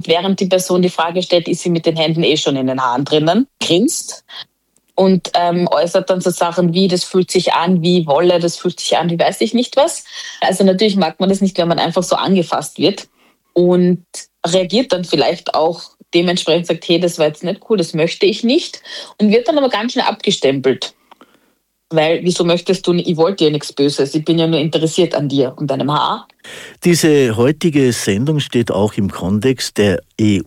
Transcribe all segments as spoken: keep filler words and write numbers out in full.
während die Person die Frage stellt, ist sie mit den Händen eh schon in den Haaren drinnen, grinst und ähm, äußert dann so Sachen wie, das fühlt sich an wie Wolle, das fühlt sich an wie weiß ich nicht was. Also natürlich mag man das nicht, wenn man einfach so angefasst wird und reagiert dann vielleicht auch dementsprechend, sagt, hey, das war jetzt nicht cool, das möchte ich nicht und wird dann aber ganz schnell abgestempelt. Weil, wieso möchtest du, ich wollte dir nichts Böses, ich bin ja nur interessiert an dir und deinem Haar. Diese heutige Sendung steht auch im Kontext der E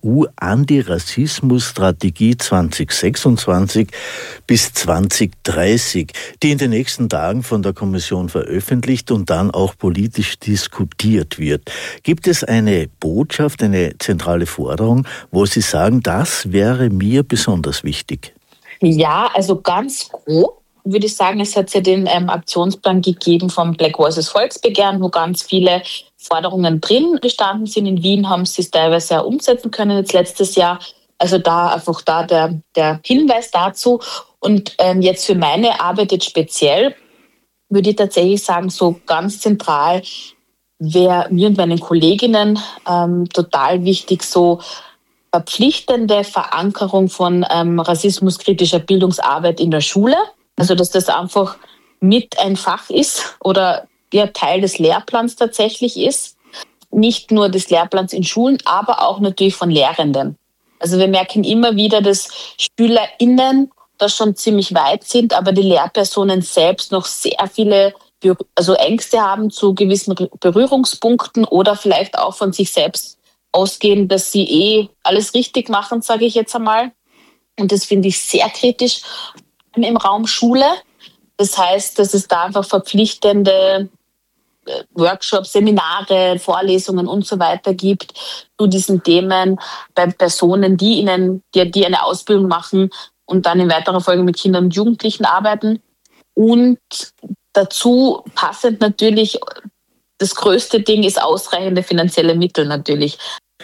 U-Antirassismus-Strategie zwanzig sechsundzwanzig bis zwanzig dreißig, die in den nächsten Tagen von der Kommission veröffentlicht und dann auch politisch diskutiert wird. Gibt es eine Botschaft, eine zentrale Forderung, wo Sie sagen, das wäre mir besonders wichtig? Ja, also ganz grob würde ich sagen, es hat ja den ähm, Aktionsplan gegeben vom Black Voices Volksbegehren, wo ganz viele Forderungen drin gestanden sind. In Wien haben sie es teilweise auch umsetzen können jetzt letztes Jahr. Also da einfach da der, der Hinweis dazu. Und ähm, jetzt für meine Arbeit jetzt speziell würde ich tatsächlich sagen, so ganz zentral wäre mir und meinen Kolleginnen ähm, total wichtig, so verpflichtende Verankerung von ähm, rassismuskritischer Bildungsarbeit in der Schule. Also dass das einfach mit ein Fach ist oder ja, Teil des Lehrplans tatsächlich ist. Nicht nur des Lehrplans in Schulen, aber auch natürlich von Lehrenden. Also wir merken immer wieder, dass SchülerInnen da schon ziemlich weit sind, aber die Lehrpersonen selbst noch sehr viele also Ängste haben zu gewissen Berührungspunkten oder vielleicht auch von sich selbst ausgehen, dass sie eh alles richtig machen, sage ich jetzt einmal. Und das finde ich sehr kritisch im Raum Schule. Das heißt, dass es da einfach verpflichtende Workshops, Seminare, Vorlesungen und so weiter gibt zu diesen Themen bei Personen, die ihnen, die, die eine Ausbildung machen und dann in weiterer Folge mit Kindern und Jugendlichen arbeiten. Und dazu passend natürlich, das größte Ding ist ausreichende finanzielle Mittel natürlich.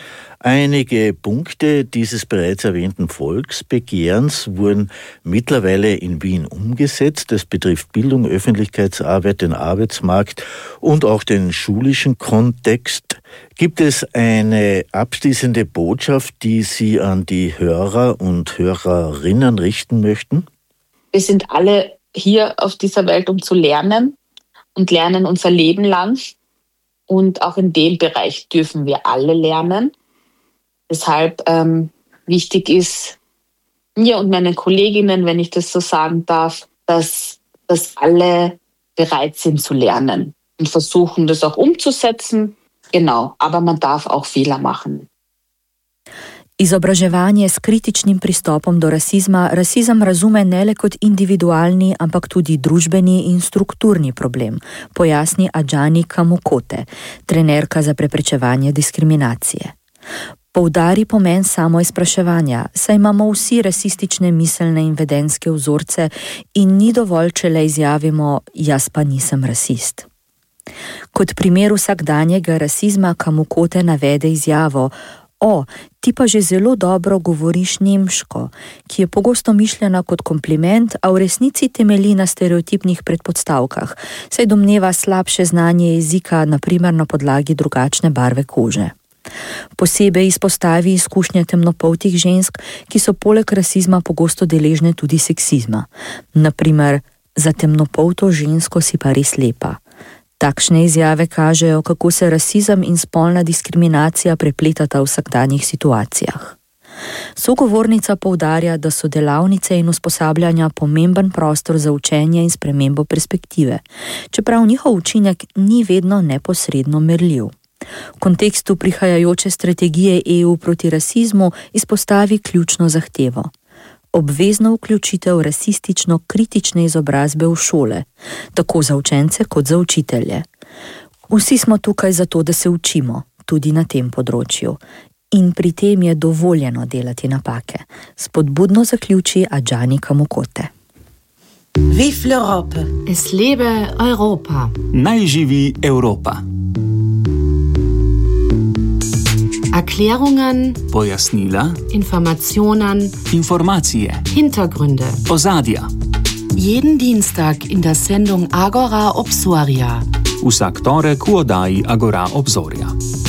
Einige Punkte dieses bereits erwähnten Volksbegehrens wurden mittlerweile in Wien umgesetzt. Das betrifft Bildung, Öffentlichkeitsarbeit, den Arbeitsmarkt und auch den schulischen Kontext. Gibt es eine abschließende Botschaft, die Sie an die Hörer und Hörerinnen richten möchten? Wir sind alle hier auf dieser Welt, um zu lernen und lernen unser Leben lang. Und auch in dem Bereich dürfen wir alle lernen. Deshalb ähm, wichtig ist mir und meinen Kolleginnen, wenn ich das so sagen darf, dass, dass alle bereit sind zu lernen und versuchen, das auch umzusetzen. Genau, aber man darf auch Fehler machen. Izobraževanje s kritičnim pristopom do rasizma rasizem razume ne le kot individualni, ampak tudi družbeni in strukturni problem, pojasni Adžani Kamukote, trenerka za preprečevanje diskriminacije. Poudari pomen samoizpraševanja, saj imamo vsi rasistične miselne in vedenjske vzorce in ni dovolj, če le izjavimo, jaz pa nisem rasist. Kot primer vsakdanjega rasizma Kamukote navede izjavo: O, ti pa že zelo dobro govoriš nemško, ki je pogosto mišljena kot kompliment, a v resnici temelji na stereotipnih predpostavkah, saj domneva slabše znanje jezika, na primer na podlagi drugačne barve kože. Posebej izpostavi izkušnje temnopoltih žensk, ki so poleg rasizma pogosto deležne tudi seksizma. Na primer, za temnopolto žensko si pa res lepa. Takšne izjave kažejo, kako se rasizem in spolna diskriminacija prepletata v vsakdanjih situacijah. Sogovornica poudarja, da so delavnice in usposabljanja pomemben prostor za učenje in spremembo perspektive, čeprav njihov učinek ni vedno neposredno merljiv. V kontekstu prihajajoče strategije E U proti rasizmu izpostavi ključno zahtevo: obvezno vključitev rasistično-kritične izobrazbe v šole, tako za učence kot za učitelje. Vsi smo tukaj zato, da se učimo, tudi na tem področju. In pri tem je dovoljeno delati napake. Spodbudno zaključi Adžani Kamukote. Vive l'Europe! Es lebe Europa! Naj živi Evropa! Erklärungen, pojasnila, Informationen, Informacije, Hintergründe, ozadja. Jeden Dienstag in der Sendung Agora Obzorja. Vsak torek v oddaji Agora Obzorja.